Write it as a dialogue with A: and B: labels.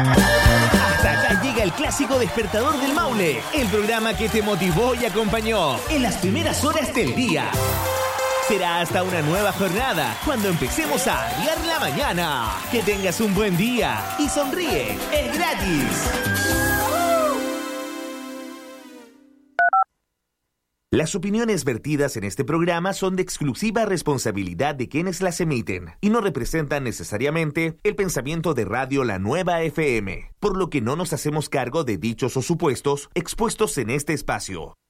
A: Hasta acá llega el clásico despertador del Maule, el programa que te motivó y acompañó en las primeras horas del día. Será hasta una nueva jornada cuando empecemos a arriar la mañana. Que tengas un buen día y sonríe, es gratis. Las opiniones vertidas en este programa son de exclusiva responsabilidad de quienes las emiten y no representan necesariamente el pensamiento de Radio La Nueva FM, por lo que no nos hacemos cargo de dichos o supuestos expuestos en este espacio.